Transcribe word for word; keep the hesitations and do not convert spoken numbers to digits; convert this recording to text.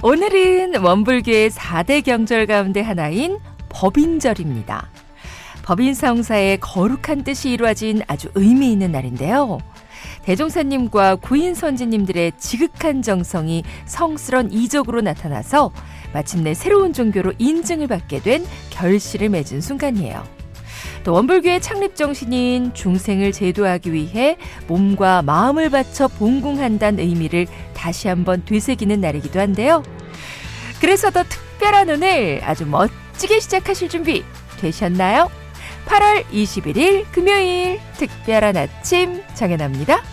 오늘은 원불교의 사 대 경절 가운데 하나인 법인절입니다. 법인성사의 거룩한 뜻이 이루어진 아주 의미 있는 날인데요. 대종사님과 구인선지님들의 지극한 정성이 성스런 이적으로 나타나서 마침내 새로운 종교로 인증을 받게 된 결실을 맺은 순간이에요. 또 원불교의 창립 정신인 중생을 제도하기 위해 몸과 마음을 바쳐 봉궁한다는 의미를 다시 한번 되새기는 날이기도 한데요. 그래서 더 특별한 오늘 아주 멋지게 시작하실 준비 되셨나요? 팔월 이십일일 금요일 특별한 아침 정연아입니다.